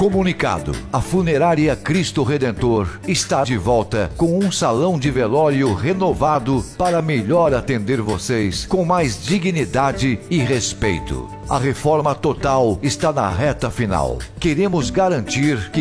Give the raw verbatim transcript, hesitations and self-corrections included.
Comunicado: a Funerária Cristo Redentor está de volta com um salão de velório renovado para melhor atender vocês com mais dignidade e respeito. A reforma total está na reta final. Queremos garantir que